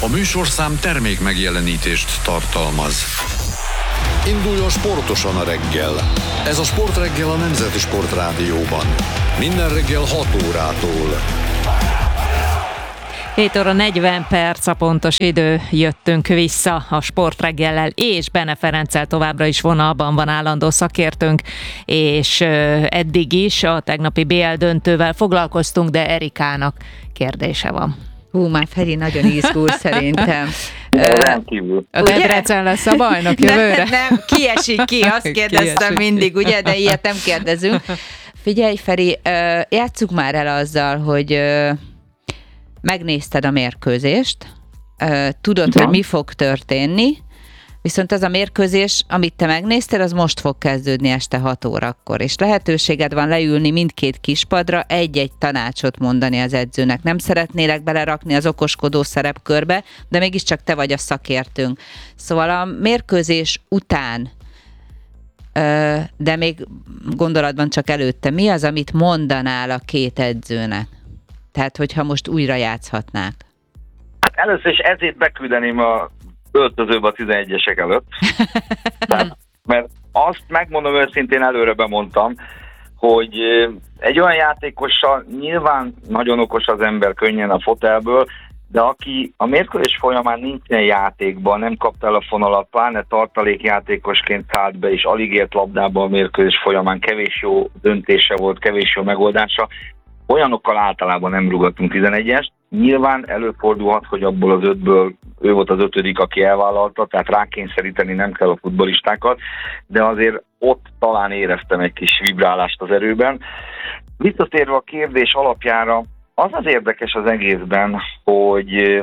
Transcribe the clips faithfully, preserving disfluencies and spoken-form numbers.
A műsorszám termék megjelenítést tartalmaz. Induljon sportosan a reggel. Ez a Sportreggel a Nemzeti Sportrádióban. Minden reggel hat órától. hét óra negyven perc a pontos idő, jöttünk vissza a Sportreggellel, és Bene Ferenccel továbbra is vonalban van állandó szakértőnk, és eddig is a tegnapi bé el döntővel foglalkoztunk, de Erikának kérdése van. Hú, már Feri nagyon izgul szerintem. A Debrecen lesz a bajnok jövőre? Nem, nem, kiesik ki, azt kérdeztem mindig, ugye, de ilyet nem kérdezünk. Figyelj, Feri, játsszuk már el azzal, hogy megnézted a mérkőzést, tudod, Igen. hogy mi fog történni, viszont az a mérkőzés, amit te megnéztél, az most fog kezdődni este hat órakor, és lehetőséged van leülni mindkét kispadra, egy-egy tanácsot mondani az edzőnek. Nem szeretnélek belerakni az okoskodó szerepkörbe, de mégiscsak te vagy a szakértőnk. Szóval a mérkőzés után, de még gondolatban csak előtte, mi az, amit mondanál a két edzőnek? Tehát, hogyha most újra játszhatnák. Hát először is ezért beküldeném a öltözőbe a tizenegyesek előtt. Tehát, mert azt megmondom őszintén, előre bemondtam, hogy egy olyan játékossal nyilván nagyon okos az ember, könnyen a fotelből, de aki a mérkőzés folyamán nincsen játékban, nem kapta el a fonalat, pláne tartalékjátékosként szállt be, és alig ért labdába a mérkőzés folyamán, kevés jó döntése volt, kevés jó megoldása, olyanokkal általában nem rúgatunk tizenegyest. Nyilván előfordulhat, hogy abból az ötből ő volt az ötödik, aki elvállalta, tehát rákényszeríteni nem kell a futballistákat, de azért ott talán éreztem egy kis vibrálást az erőben. Visszatérve a kérdés alapjára, az az érdekes az egészben, hogy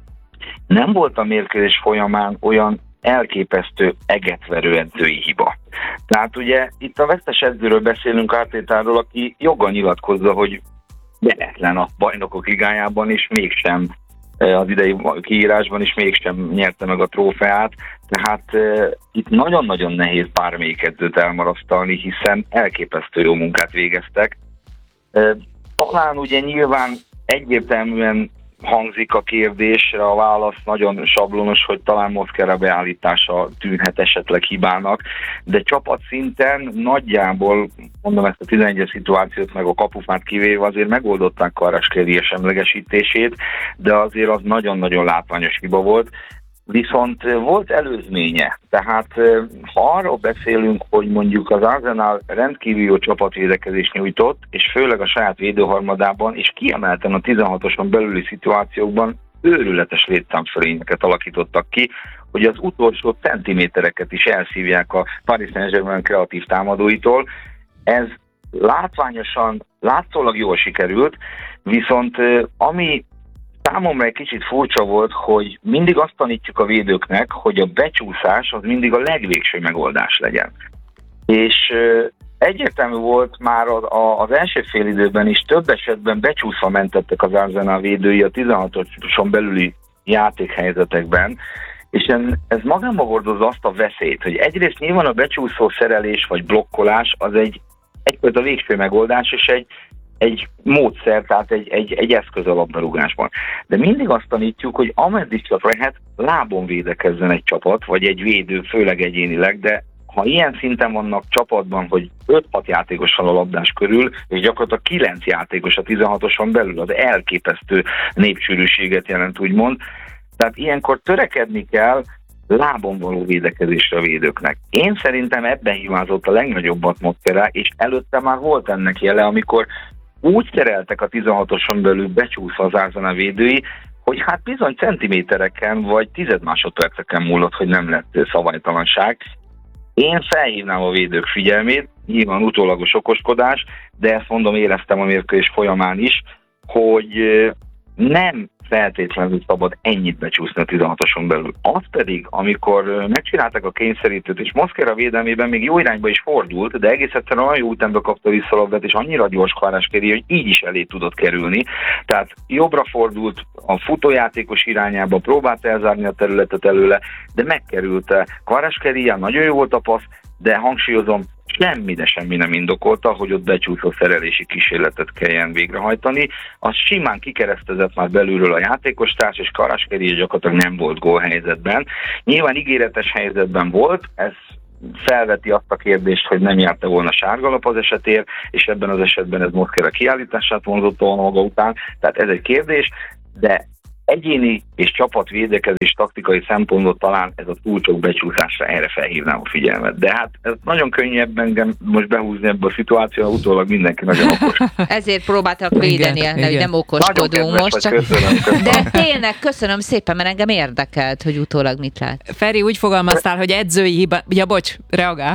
nem volt a mérkőzés folyamán olyan elképesztő egetverő edzői hiba. Tehát ugye itt a vesztes edzőről beszélünk, Artétáról, aki joggal nyilatkozza, hogy veretlen a Bajnokok Ligájában, és mégsem az idei kiírásban is mégsem nyerte meg a trófeát, tehát uh, itt nagyon-nagyon nehéz bármelyik edzőt elmarasztalni, hiszen elképesztő jó munkát végeztek. Uh, talán ugye nyilván egyértelműen hangzik a kérdésre, a válasz nagyon sablonos, hogy talán Mosquera beállítása tűnhet esetleg hibának, de csapatszinten nagyjából, mondom ezt a tizenegyes szituációt meg a kapufát kivéve, azért megoldották Kvaratskhelia semlegesítését, de azért az nagyon-nagyon látványos hiba volt. Viszont volt előzménye, tehát ha arról beszélünk, hogy mondjuk az Arsenal rendkívül jó csapatvédekezést nyújtott, és főleg a saját védőharmadában, és kiemelten a tizenhatoson belüli szituációkban őrületes létszámfölényeket alakítottak ki, hogy az utolsó centimétereket is elszívják a Paris Saint-Germain kreatív támadóitól. Ez látványosan, látszólag jól sikerült, viszont ami számomra egy kicsit furcsa volt, hogy mindig azt tanítjuk a védőknek, hogy a becsúszás az mindig a legvégső megoldás legyen. És egyértelmű volt már az első fél időben is, több esetben becsúszva mentettek az Arsenal védői a tizenhatoson belüli játékhelyzetekben, és ez magában hordozza azt a veszélyt, hogy egyrészt nyilván a becsúszó szerelés vagy blokkolás az egy egyfajta végső megoldás, és egy egy módszer, tehát egy, egy, egy eszköz a labdarúgásban. De mindig azt tanítjuk, hogy ameddig csak lehet, lábon védekezzen egy csapat, vagy egy védő, főleg egyénileg, de ha ilyen szinten vannak csapatban, hogy öt-hat játékos van a labdás körül, és gyakorlatilag kilenc játékos a tizenhatoson belül, az elképesztő népsűrűséget jelent, úgymond. Tehát ilyenkor törekedni kell lábon való védekezésre a védőknek. Én szerintem ebben hibázott a legnagyobbat Mosquera, és előtte már volt ennek jele, amikor úgy tereltek a tizenhatoson belül becsúszva az Arsenal védői, hogy hát bizony centimétereken vagy tized másodperceken múlott, hogy nem lett szabálytalanság. Én felhívnám a védők figyelmét, nyilván utólagos okoskodás, de ezt mondom, éreztem a mérkőzés folyamán is, hogy nem feltétlenül szabad ennyit becsúszni a tizenhatoson belül. Az pedig, amikor megcsinálták a kényszerítőt, és Mosquera védelmében még jó irányba is fordult, de egész egyszerűen olyan jó útembe kapta vissza a labdát, és annyira gyors Kvaratskhelia, hogy így is elé tudott kerülni. Tehát jobbra fordult a futójátékos irányába, próbált elzárni a területet előle, de megkerülte. Kvaratskhelia, nagyon jó volt a passz, de hangsúlyozom, semmi, de semmi nem indokolta, hogy ott becsúszó szerelési kísérletet kelljen végrehajtani. Az simán kikeresztezett már belülről a játékostárs, és Kvaratskhelia gyakorlatilag nem volt gólhelyzetben. Nyilván ígéretes helyzetben volt, ez felveti azt a kérdést, hogy nem járta volna sárgalap az esetért, és ebben az esetben ez Mosquera kiállítását vonzotta volna maga után, tehát ez egy kérdés, de egyéni és csapatvédekezés taktikai szempontból talán ez a túl sok becsúszásra, erre felhívnám a figyelmet. De hát ez nagyon könnyebb engem most behúzni ebbe a szituációba, utólag mindenki nagyon okos. Ezért próbáltak védeni, Igen, hogy igen. nem okoskodunk most. Csak... Köszönöm, köszönöm. De tényleg köszönöm szépen, mert engem érdekelt, hogy utólag mit lát. Feri, úgy fogalmaztál, hogy edzői hiba... Ja, bocs, reagál.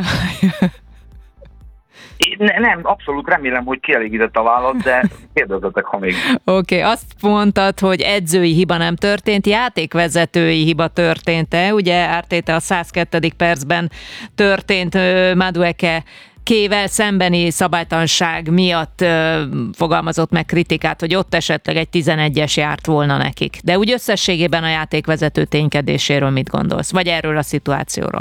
Ne, nem, abszolút remélem, hogy kielégített a válasz, de kérdezzetek, ha még. Oké, okay, azt mondtad, hogy edzői hiba nem történt, játékvezetői hiba történt-e? Ugye Arteta a száz kettő percben történt uh, Madueke Kével szembeni szabálytalanság miatt uh, fogalmazott meg kritikát, hogy ott esetleg egy tizenegyes járt volna nekik. De úgy összességében a játékvezető ténykedéséről mit gondolsz? Vagy erről a szituációról?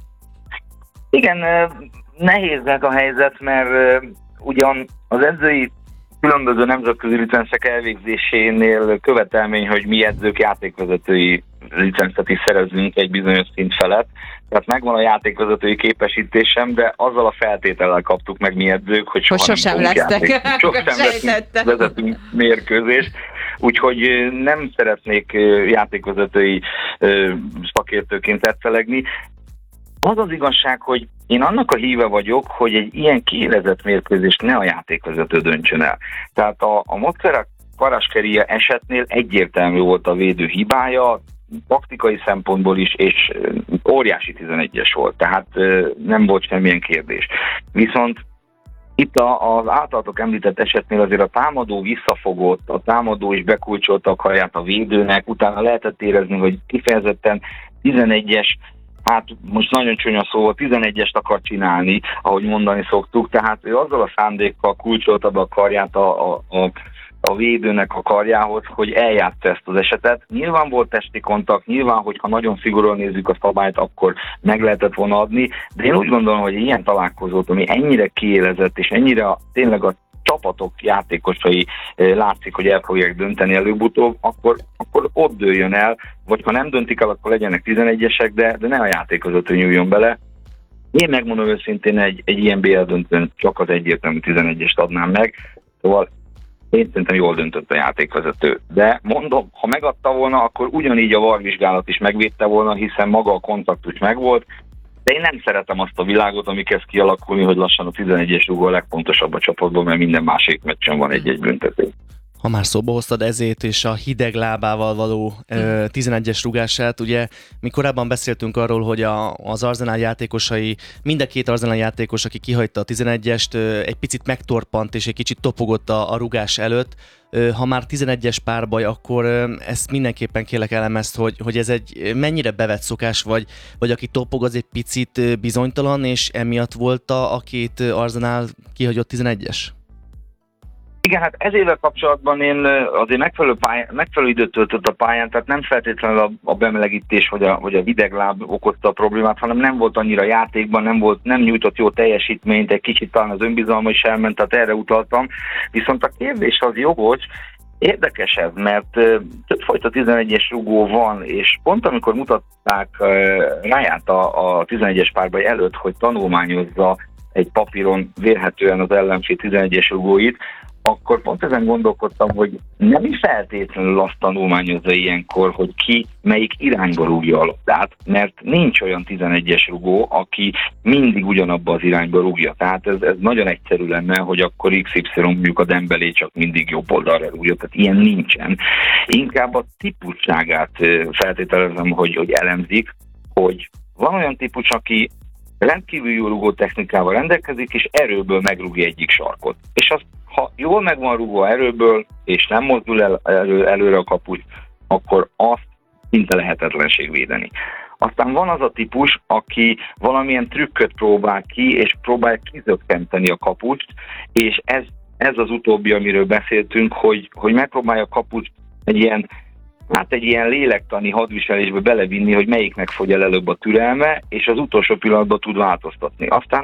Igen, nehéz ez a helyzet, mert ugyan az edzői különböző nemzetközi licenszek elvégzésénél követelmény, hogy mi edzők játékvezetői licencet is szerezzünk egy bizonyos szint felett. Tehát megvan a játékvezetői képesítésem, de azzal a feltétellel kaptuk meg mi edzők, hogy soha hogy sosem nem lesztek. játék, sosem vezetünk mérkőzést. Úgyhogy nem szeretnék játékvezetői szakértőként tetszelegni. Az az igazság, hogy én annak a híve vagyok, hogy egy ilyen kiélezett mérkőzést ne a játékvezető döntsön el. Tehát a, a Mosquera Kvaratskhelia esetnél egyértelmű volt a védő hibája, taktikai szempontból is, és óriási tizenegyes volt, tehát nem volt semmilyen kérdés. Viszont itt az általatok említett esetnél azért a támadó visszafogott, a támadó is bekulcsolta a karját a védőnek, utána lehetett érezni, hogy kifejezetten tizenegyes, hát most nagyon csúnya szóval tizenegyest akar csinálni, ahogy mondani szoktuk, tehát ő azzal a szándékkal kulcsolta be a karját a, a, a, a védőnek a karjához, hogy eljátsza ezt az esetet. Nyilván volt testi kontakt, nyilván, hogyha nagyon szigorúan nézzük a szabályt, akkor meg lehetett volna adni, de én úgy gondolom, hogy ilyen találkozót, ami ennyire kiélezett, és ennyire a, tényleg a csapatok játékosai látszik, hogy el fogják dönteni előbb-utóbb, akkor, akkor ott dőljön el, vagy ha nem döntik el, akkor legyenek tizenegyesek, de, de ne a játékvezető nyúljon bele. Én megmondom őszintén, egy, egy ilyen bé el döntőn csak az egyértelmű tizenegyest adnám meg, szóval én szerintem jól döntött a játékvezető. De mondom, ha megadta volna, akkor ugyanígy a VAR vizsgálat is megvédte volna, hiszen maga a kontaktus megvolt, de én nem szeretem azt a világot, ami kezd kialakulni, hogy lassan a tizenegyes rúgó a legfontosabb a csapatban, mert minden másik meccsen van egy-egy büntetés. Ha már szóba hoztad ezét és a hideg lábával való ö, tizenegyes rugását, ugye mi korábban beszéltünk arról, hogy a, az Arsenal játékosai, mind a két Arsenal játékos, aki kihagyta a tizenegyest, ö, egy picit megtorpant és egy kicsit topogott a, a rugás előtt. Ö, ha már tizenegyes párbaj, akkor ö, ezt mindenképpen kérlek elemezt, hogy, hogy ez egy mennyire bevett szokás, vagy, vagy aki topog, az egy picit ö, bizonytalan, és emiatt volt a, a két Arsenal kihagyott tizenegyes? Igen, hát ezével kapcsolatban én azért megfelelő, pályán, megfelelő időt töltött a pályán, tehát nem feltétlenül a, a bemelegítés vagy a, vagy a hidegláb okozta a problémát, hanem nem volt annyira játékban, nem, volt, nem nyújtott jó teljesítményt, egy kicsit talán az önbizalma is elment, tehát erre utaltam. Viszont a kérdés az jogos, érdekesebb, mert többfajta tizenegyes rugó van, és pont amikor mutatták ráját a, a tizenegyes párbaj előtt, hogy tanulmányozza egy papíron vélhetően az ellenfél tizenegyes rugóit, akkor pont ezen gondolkodtam, hogy nem is feltétlenül azt tanulmányozza ilyenkor, hogy ki melyik irányba rúgja a labdát, mert nincs olyan tizenegyes rugó, aki mindig ugyanabba az irányba rúgja. Tehát ez, ez nagyon egyszerű lenne, hogy akkor iksz ipszilon mondjuk a Dembélé csak mindig jobb oldalra rúgja, tehát ilyen nincsen. Inkább a típusságát feltételezem, hogy, hogy elemzik, hogy van olyan típus, aki rendkívül jó rúgó technikával rendelkezik, és erőből megrúgja egyik sarkot. És az, ha jól meg van rúgva erőből, és nem mozdul el elő, előre a kapus, akkor azt szinte lehetetlenség védeni. Aztán van az a típus, aki valamilyen trükköt próbál ki, és próbál kizökkenteni a kapust, és ez, ez az utóbbi, amiről beszéltünk, hogy, hogy megpróbálja a kapust egy ilyen hát egy ilyen lélektani hadviselésbe belevinni, hogy melyiknek fogy el előbb a türelme, és az utolsó pillanatban tud változtatni. Aztán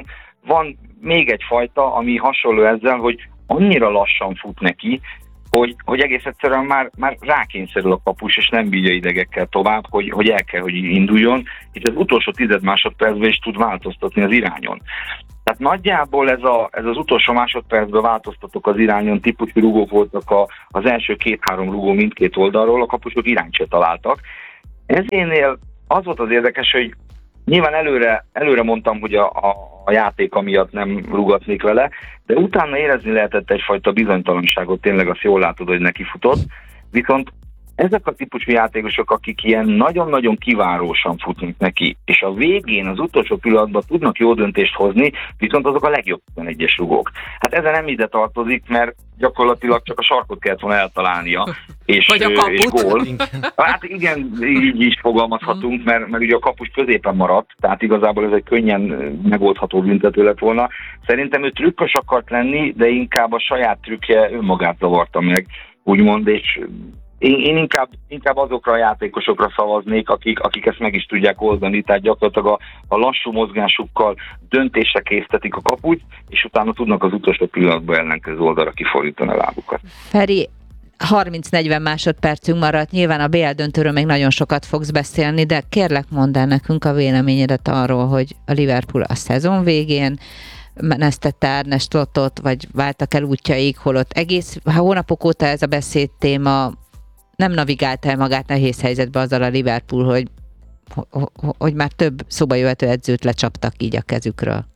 van még egy fajta, ami hasonló ezzel, hogy annyira lassan fut neki, hogy, hogy egész egyszerűen már, már rákényszerül a kapus, és nem bírja idegekkel tovább, hogy, hogy el kell, hogy induljon, és az utolsó tized másodpercben is tud változtatni az irányon. Tehát nagyjából ez, a, ez az utolsó másodpercben változtatok az irányon, típusú rugók voltak a, az első két-három rugó mindkét oldalról, a kapusok irányt se találtak. Ezénél az volt az érdekes, hogy nyilván előre, előre mondtam, hogy a, a, a játéka miatt nem rugatnék vele, de utána érezni lehetett egyfajta bizonytalanságot, tényleg azt jól látod, hogy neki futott, viszont ezek a típusú játékosok, akik ilyen nagyon-nagyon kivárósan futnak neki, és a végén, az utolsó pillanatban tudnak jó döntést hozni, viszont azok a legjobb tizenegyes rugók. Hát ezen nem ide tartozik, mert gyakorlatilag csak a sarkot kellett volna eltalálnia, és, vagy a kaput. és gól. Hát igen, így is fogalmazhatunk, mert, mert ugye a kapus középen maradt, tehát igazából ez egy könnyen megoldható büntető lett volna. Szerintem ő trükkös akart lenni, de inkább a saját trükkje önmagát zavarta meg, úgymond, és Én, én inkább, inkább azokra a játékosokra szavaznék, akik, akik ezt meg is tudják oldani, tehát gyakorlatilag a, a lassú mozgásukkal döntésre késztetik a kaput, és utána tudnak az utolsó pillanatban ellenkező oldalra kifordítani a lábukat. Feri, harminc-negyven másodpercünk maradt, nyilván a bé el döntőről még nagyon sokat fogsz beszélni, de kérlek mondd el nekünk a véleményedet arról, hogy a Liverpool a szezon végén menesztette Ernest Lottot, vagy váltak el útjaik, holott egész hónapok óta ez a beszédtéma, nem navigálta el magát nehéz helyzetbe azzal a Liverpool, hogy, hogy már több szóba jöhető edzőt lecsaptak így a kezükről.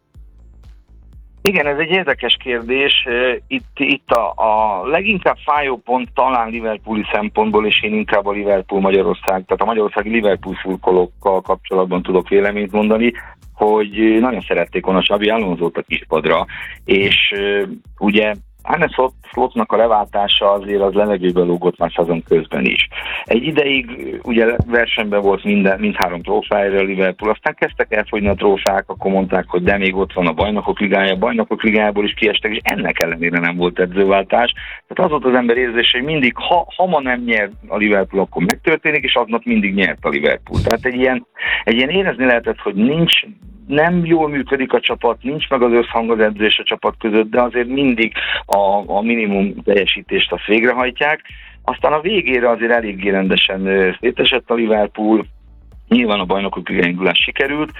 Igen, ez egy érdekes kérdés. Itt, itt a, a leginkább fájó pont talán liverpooli szempontból, és én inkább a Liverpool Magyarország, tehát a magyarországi Liverpool szurkolókkal kapcsolatban tudok véleményt mondani, hogy nagyon szerették volna Xabi Alonsót a kispadra, és ugye Arne Slotnak a leváltása azért az levegőbe lógott már szezon közben is. Egy ideig ugye versenyben volt minden, mindhárom trófájára a Liverpool, aztán kezdtek elfogyni a trófák, akkor mondták, hogy de még ott van a Bajnokok Ligája, a Bajnokok Ligájából is kiestek, és ennek ellenére nem volt edzőváltás. Tehát az volt az ember érzése, hogy mindig, ha, ha ma nem nyer a Liverpool, akkor megtörténik, és aznap mindig nyert a Liverpool. Tehát egy ilyen, egy ilyen érezni lehetett, hogy nincs, nem jól működik a csapat, nincs meg az összhang az edző és a csapat között, de azért mindig a, a minimum teljesítést azt végrehajtják. Aztán a végére azért eléggé rendesen szétesett a Liverpool, nyilván a Bajnokok Ligája indulás sikerült.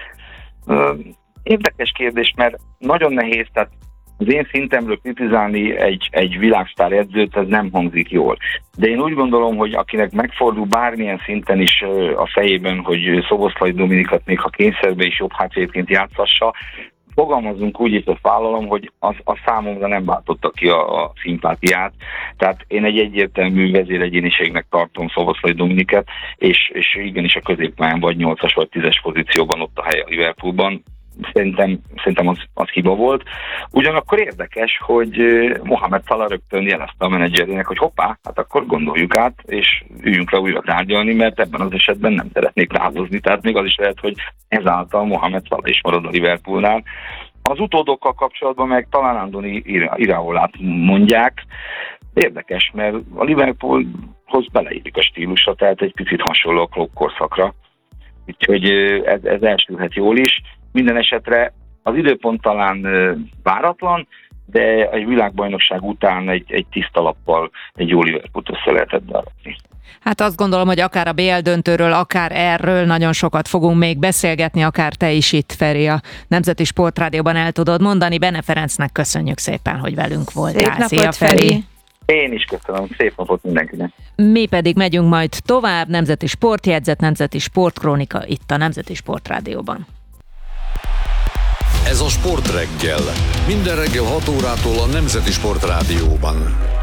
Érdekes kérdés, mert nagyon nehéz, tehát az én szintemről kritizálni egy, egy világsztár edzőt, ez nem hangzik jól. De én úgy gondolom, hogy akinek megfordul bármilyen szinten is a fejében, hogy Szoboszlai Dominikat még ha kényszerbe is jobb hátvédként játszassa, fogalmazunk úgy, és ezt vállalom, hogy az, a számomra nem váltotta ki a, a szimpátiát. Tehát én egy egyértelmű vezéregyéniségnek tartom Szoboszlai Dominiket, és, és igenis a középpályán vagy nyolcas vagy tízes pozícióban ott a helye a Liverpoolban. Szerintem, szerintem az, az hiba volt. Ugyanakkor érdekes, hogy Mohamed Salah rögtön jelezte a menedzserének, hogy hoppá, hát akkor gondoljuk át, és üljünk le újra tárgyalni, mert ebben az esetben nem szeretnék távozni. Tehát még az is lehet, hogy ezáltal Mohamed Salah is marad a Liverpoolnál. Az utódokkal kapcsolatban meg talán Andoni Iraolát mondják. Érdekes, mert a Liverpoolhoz beleillik a stílusa, tehát egy picit hasonló a Klopp korszakra. Úgyhogy ez, ez elsülhet jól is. Minden esetre az időpont talán váratlan, de egy világbajnokság után egy, egy tiszta lappal egy jó Liverpoolt össze lehetett berakni. Hát azt gondolom, hogy akár a bé el döntőről, akár erről nagyon sokat fogunk még beszélgetni, akár te is itt, Feri, a Nemzeti Sportrádióban el tudod mondani. Bene Ferencnek köszönjük szépen, hogy velünk voltál. Szép napot, Szia, Feri! Én is köszönöm, szép napot mindenkinek! Mi pedig megyünk majd tovább, Nemzeti Sportjegyzet, Nemzeti Sportkrónika itt a Nemzeti Sportrádióban. Ez a Sportreggel. Minden reggel hat órától a Nemzeti Sportrádióban.